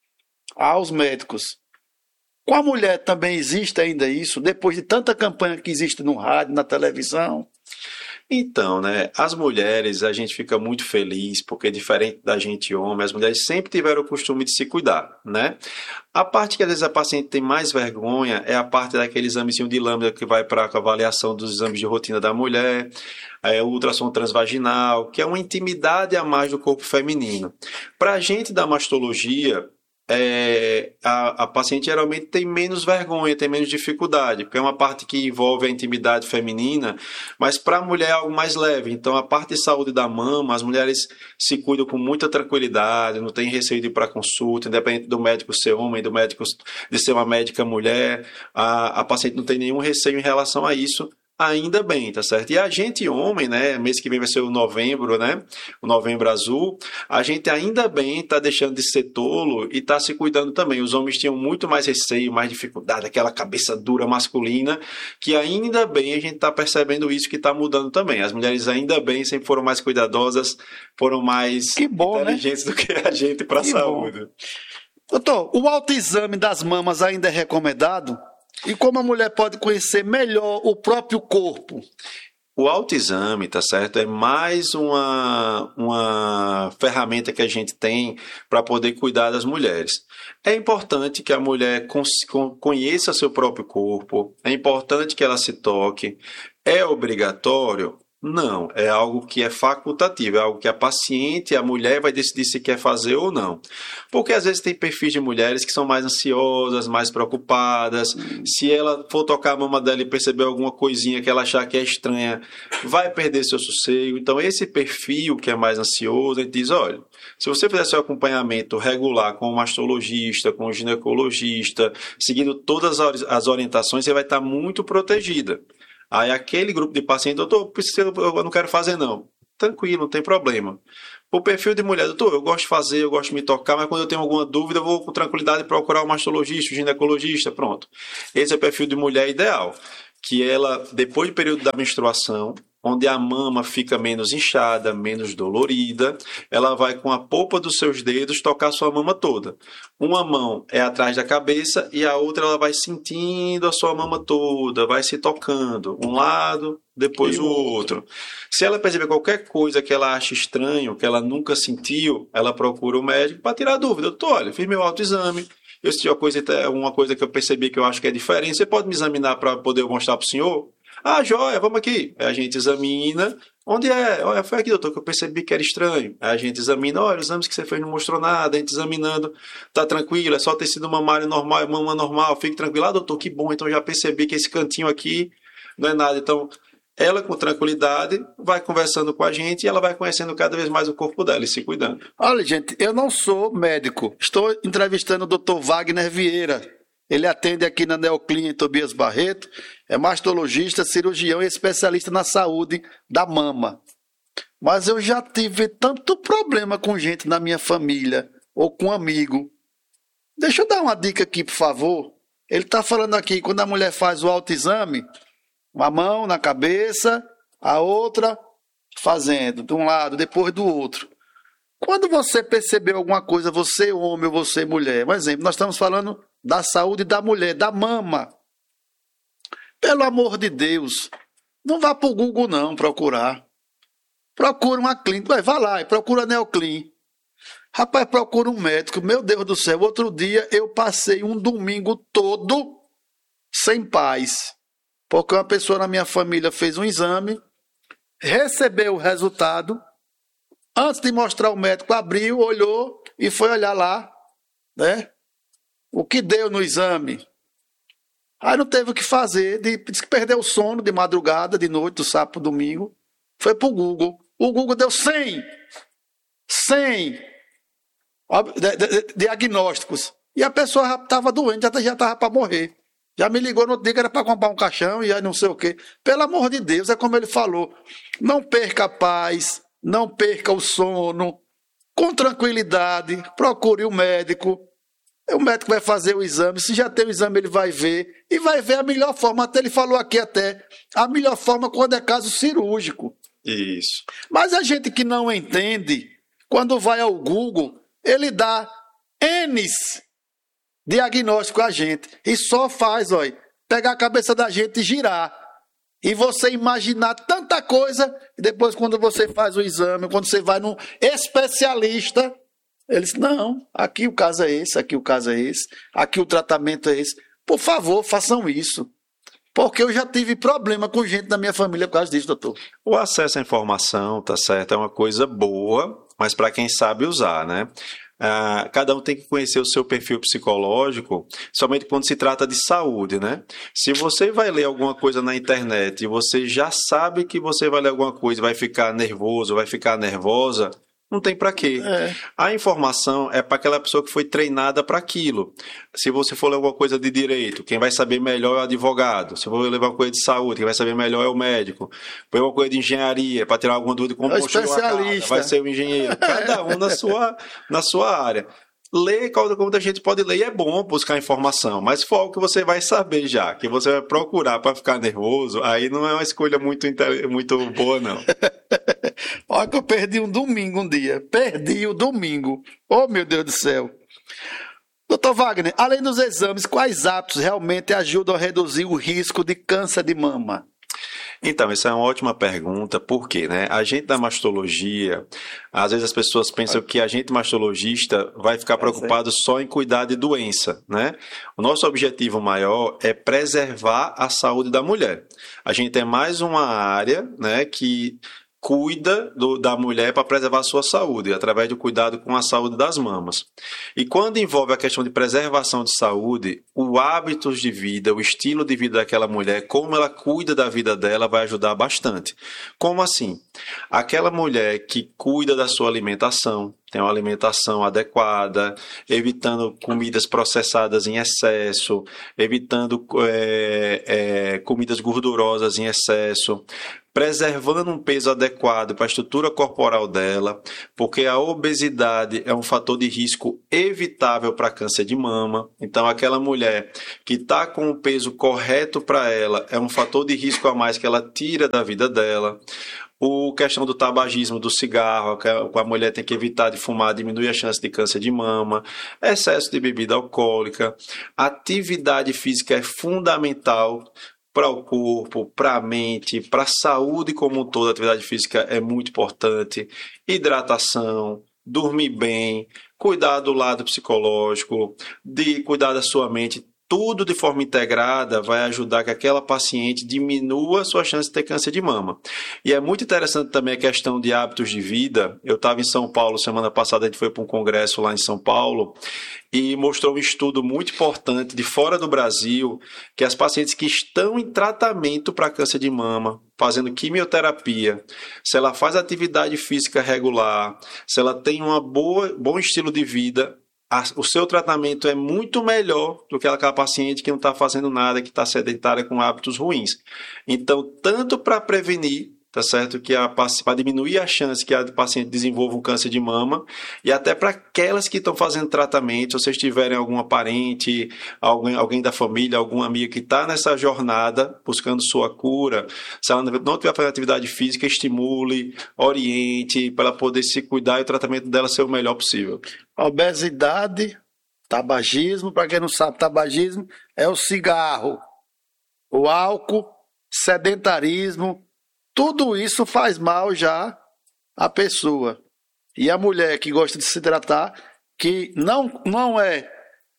aos médicos. Com a mulher também existe ainda isso, depois de tanta campanha que existe no rádio, na televisão? Então, né, as mulheres, a gente fica muito feliz, porque diferente da gente homem, as mulheres sempre tiveram o costume de se cuidar, né? A parte que às vezes a paciente tem mais vergonha é a parte daquele examezinho de lâmina que vai para a avaliação dos exames de rotina da mulher, o ultrassom transvaginal, que é uma intimidade a mais do corpo feminino. Para a gente da mastologia, a paciente geralmente tem menos vergonha, tem menos dificuldade, porque é uma parte que envolve a intimidade feminina, mas para a mulher é algo mais leve. Então a parte de saúde da mama, as mulheres se cuidam com muita tranquilidade, não tem receio de ir para consulta, independente do médico ser homem, do médico de ser uma médica mulher, a paciente não tem nenhum receio em relação a isso, ainda bem, tá certo? E a gente, homem, né? Mês que vem vai ser o novembro, né? O novembro azul. A gente ainda bem tá deixando de ser tolo e tá se cuidando também. Os homens tinham muito mais receio, mais dificuldade, aquela cabeça dura masculina, que ainda bem a gente tá percebendo isso que tá mudando também. As mulheres ainda bem sempre foram mais cuidadosas, foram mais inteligentes, né, do que a gente para a saúde. Bom. Doutor, o autoexame das mamas ainda é recomendado? E como a mulher pode conhecer melhor o próprio corpo? O autoexame, tá certo? É mais uma ferramenta que a gente tem para poder cuidar das mulheres. É importante que a mulher conheça seu próprio corpo, é importante que ela se toque. É obrigatório? Não, é algo que é facultativo, é algo que a paciente, a mulher vai decidir se quer fazer ou não. Porque às vezes tem perfis de mulheres que são mais ansiosas, mais preocupadas. Se ela for tocar a mama dela e perceber alguma coisinha que ela achar que é estranha, vai perder seu sossego. Então esse perfil que é mais ansioso, a gente diz, olha, se você fizer seu acompanhamento regular com o mastologista, com o ginecologista, seguindo todas as orientações, você vai estar muito protegida. Aí aquele grupo de pacientes, doutor, eu não quero fazer não. Tranquilo, não tem problema. O perfil de mulher, doutor, eu gosto de fazer, eu gosto de me tocar, mas quando eu tenho alguma dúvida, eu vou com tranquilidade procurar o mastologista, o ginecologista, pronto. Esse é o perfil de mulher ideal. Que ela, depois do período da menstruação, onde a mama fica menos inchada, menos dolorida, ela vai com a polpa dos seus dedos tocar sua mama toda. Uma mão é atrás da cabeça e a outra ela vai sentindo a sua mama toda, vai se tocando, um lado, depois o outro. Se ela perceber qualquer coisa que ela acha estranho, que ela nunca sentiu, ela procura o médico para tirar dúvida. Doutor, olha, fiz meu autoexame, eu senti uma coisa que eu percebi que eu acho que é diferente, você pode me examinar para poder mostrar para o senhor? Ah, joia, vamos aqui. Aí a gente examina. Onde é? Olha, foi aqui, doutor, que eu percebi que era estranho. Aí a gente examina. Olha, os exames que você fez não mostrou nada. A gente examinando. Tá tranquilo, é só tecido mamário normal, é mama normal. Fique tranquilo. Ah, doutor, que bom. Então já percebi que esse cantinho aqui não é nada. Então, ela com tranquilidade vai conversando com a gente e ela vai conhecendo cada vez mais o corpo dela e se cuidando. Olha, gente, eu não sou médico. Estou entrevistando o doutor Wagner Vieira. Ele atende aqui na Neoclínica Tobias Barreto, é mastologista, cirurgião e especialista na saúde da mama. Mas eu já tive tanto problema com gente na minha família ou com amigo. Deixa eu dar uma dica aqui, por favor. Ele está falando aqui, quando a mulher faz o autoexame, uma mão na cabeça, a outra fazendo, de um lado, depois do outro. Quando você percebeu alguma coisa, você homem ou você mulher, um exemplo, nós estamos falando da saúde da mulher, da mama. Pelo amor de Deus, não vá para o Google não procurar. Procura uma clínica, vai lá e procura a Neoclin. Rapaz, procura um médico, meu Deus do céu. Outro dia eu passei um domingo todo sem paz, porque uma pessoa na minha família fez um exame, recebeu o resultado, antes de mostrar o médico, abriu, olhou e foi olhar lá, né? O que deu no exame. Aí não teve o que fazer, disse que perdeu o sono de madrugada, de noite, do sábado pro domingo. Foi pro Google. O Google deu 100 diagnósticos. E a pessoa estava doente, já estava para morrer. Já me ligou no outro dia que era para comprar um caixão e aí não sei o quê. Pelo amor de Deus, é como ele falou. Não perca a paz, não perca o sono. Com tranquilidade, procure o médico. O médico vai fazer o exame, se já tem o exame ele vai ver, e vai ver a melhor forma, até ele falou aqui a melhor forma quando é caso cirúrgico. Isso. Mas a gente que não entende, quando vai ao Google, ele dá N diagnóstico a gente, e só faz, olha, pegar a cabeça da gente e girar, e você imaginar tanta coisa, e depois quando você faz o exame, quando você vai num especialista, ele disse, não, aqui o caso é esse, aqui o caso é esse, aqui o tratamento é esse. Por favor, façam isso. Porque eu já tive problema com gente da minha família por causa disso, doutor. O acesso à informação, tá certo, é uma coisa boa, mas para quem sabe usar, né? Cada um tem que conhecer o seu perfil psicológico, somente quando se trata de saúde, né? Se você vai ler alguma coisa na internet e você já sabe que você vai ler alguma coisa e vai ficar nervoso, vai ficar nervosa, não tem para quê. A informação é para aquela pessoa que foi treinada para aquilo. Se você for ler alguma coisa de direito, quem vai saber melhor é o advogado. Se for ler uma coisa de saúde, quem vai saber melhor é o médico. For uma coisa de engenharia, para tirar alguma dúvida como construir uma casa, vai ser o engenheiro. Cada um na sua área. Ler como a gente pode ler, e é bom buscar informação, mas se for algo que você vai saber já, que você vai procurar para ficar nervoso, aí não é uma escolha muito boa, não. Olha que eu perdi um domingo um dia. Perdi o domingo. Oh, meu Deus do céu. Doutor Wagner, além dos exames, quais hábitos realmente ajudam a reduzir o risco de câncer de mama? Então, essa é uma ótima pergunta, por quê, né? A gente da mastologia, às vezes as pessoas pensam que a gente mastologista vai ficar preocupado só em cuidar de doença, né? O nosso objetivo maior é preservar a saúde da mulher. A gente é mais uma área, né, que cuida da mulher para preservar a sua saúde, através do cuidado com a saúde das mamas. E quando envolve a questão de preservação de saúde, o hábitos de vida, o estilo de vida daquela mulher, como ela cuida da vida dela, vai ajudar bastante. Como assim? Aquela mulher que cuida da sua alimentação, tem uma alimentação adequada, evitando comidas processadas em excesso, evitando comidas gordurosas em excesso, preservando um peso adequado para a estrutura corporal dela, porque a obesidade é um fator de risco evitável para câncer de mama. Então, aquela mulher que está com o peso correto para ela é um fator de risco a mais que ela tira da vida dela. A questão do tabagismo, do cigarro, que a mulher tem que evitar de fumar, diminui a chance de câncer de mama, excesso de bebida alcoólica. Atividade física é fundamental para o corpo, para a mente, para a saúde como um todo. A atividade física é muito importante. Hidratação, dormir bem, cuidar do lado psicológico, de cuidar da sua mente. Tudo de forma integrada vai ajudar que aquela paciente diminua a sua chance de ter câncer de mama. E é muito interessante também a questão de hábitos de vida. Eu estava em São Paulo, semana passada a gente foi para um congresso lá em São Paulo e mostrou um estudo muito importante de fora do Brasil, que as pacientes que estão em tratamento para câncer de mama, fazendo quimioterapia, se ela faz atividade física regular, se ela tem bom estilo de vida, o seu tratamento é muito melhor do que aquela paciente que não está fazendo nada, que está sedentária com hábitos ruins. Então, tanto para prevenir, tá certo, para diminuir a chance que a paciente desenvolva um câncer de mama, e até para aquelas que estão fazendo tratamento, se vocês tiverem algum parente, alguém da família, alguma amiga que está nessa jornada, buscando sua cura, se ela não estiver fazendo atividade física, estimule, oriente, para ela poder se cuidar e o tratamento dela ser o melhor possível. Obesidade, tabagismo, para quem não sabe, tabagismo é o cigarro, o álcool, sedentarismo, tudo isso faz mal já à pessoa. E a mulher que gosta de se hidratar, que não é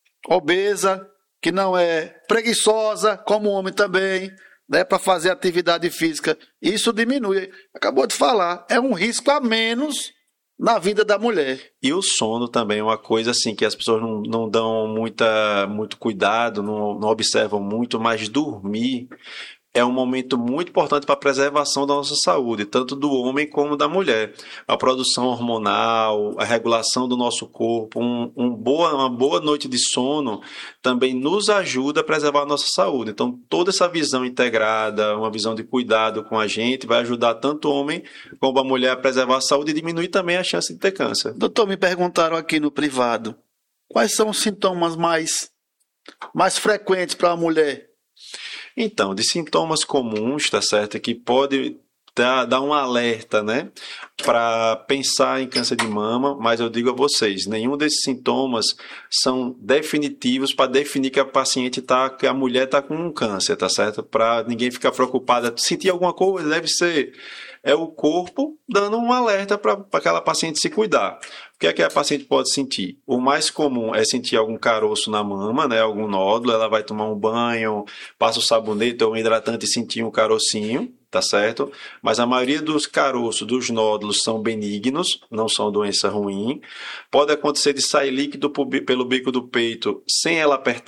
obesa, que não é preguiçosa, como o homem também, né, para fazer atividade física, isso diminui. Acabou de falar, é um risco a menos na vida da mulher. E o sono também é uma coisa assim que as pessoas não dão muito cuidado, não observam muito, mas dormir é um momento muito importante para a preservação da nossa saúde, tanto do homem como da mulher. A produção hormonal, a regulação do nosso corpo, uma boa noite de sono também nos ajuda a preservar a nossa saúde. Então, toda essa visão integrada, uma visão de cuidado com a gente, vai ajudar tanto o homem como a mulher a preservar a saúde e diminuir também a chance de ter câncer. Doutor, me perguntaram aqui no privado, quais são os sintomas mais frequentes para a mulher? Então, de sintomas comuns, tá certo? Que pode dar um alerta, né? Para pensar em câncer de mama, mas eu digo a vocês, nenhum desses sintomas são definitivos para definir que que a mulher está com um câncer, tá certo? Para ninguém ficar preocupada, sentir alguma coisa, deve ser. É o corpo dando um alerta para aquela paciente se cuidar. O que é que a paciente pode sentir? O mais comum é sentir algum caroço na mama, né? Algum nódulo, ela vai tomar um banho, passa o sabonete ou um hidratante e sentir um carocinho, tá certo? Mas a maioria dos caroços, dos nódulos são benignos, não são doença ruim. Pode acontecer de sair líquido pelo bico do peito sem ela apertar.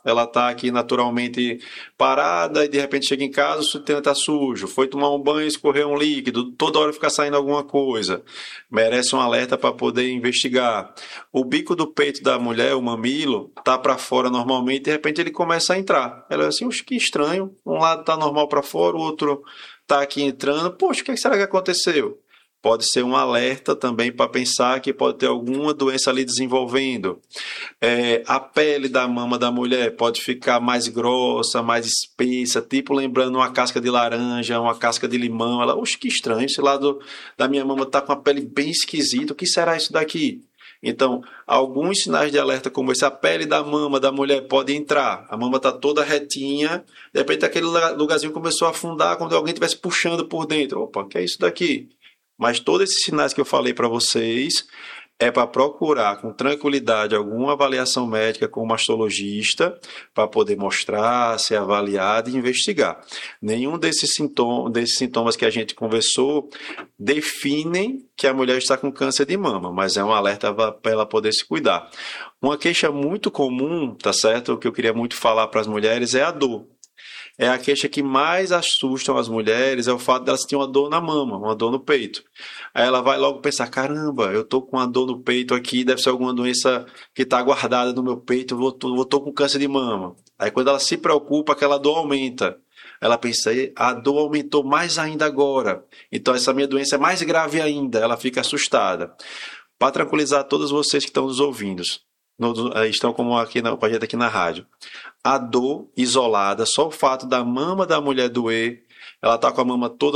ela está aqui naturalmente parada e de repente chega em casa, o sutiã está sujo, foi tomar um banho, escorreu um líquido, toda hora fica saindo alguma coisa, merece um alerta para poder investigar. O bico do peito da mulher, o mamilo, está para fora normalmente, de repente ele começa a entrar. Ela é assim, que estranho, um lado está normal para fora, o outro está aqui entrando, poxa, o que será que aconteceu? Pode ser um alerta também para pensar que pode ter alguma doença ali desenvolvendo. A pele da mama da mulher pode ficar mais grossa, mais espessa, tipo lembrando uma casca de laranja, uma casca de limão. Ela, oxe, que estranho, esse lado da minha mama está com a pele bem esquisita, o que será isso daqui? Então, alguns sinais de alerta como esse, a pele da mama da mulher pode entrar, a mama está toda retinha, de repente aquele lugarzinho começou a afundar, como se alguém estivesse puxando por dentro. Opa, o que é isso daqui? Mas todos esses sinais que eu falei para vocês é para procurar com tranquilidade alguma avaliação médica com o mastologista para poder mostrar, ser avaliado e investigar. Nenhum desses sintomas que a gente conversou definem que a mulher está com câncer de mama, mas é um alerta para ela poder se cuidar. Uma queixa muito comum, tá certo? O que eu queria muito falar para as mulheres é a dor. É a queixa que mais assusta as mulheres, é o fato de elas terem uma dor na mama, uma dor no peito. Aí ela vai logo pensar, caramba, eu tô com uma dor no peito aqui, deve ser alguma doença que está guardada no meu peito, eu tô com câncer de mama. Aí quando ela se preocupa, aquela dor aumenta. Ela pensa, a dor aumentou mais ainda agora, então essa minha doença é mais grave ainda, ela fica assustada. Para tranquilizar todos vocês que estão nos ouvindo, estão como aqui com a gente aqui na rádio, a dor isolada, só o fato da mama da mulher doer, ela está com a mama toda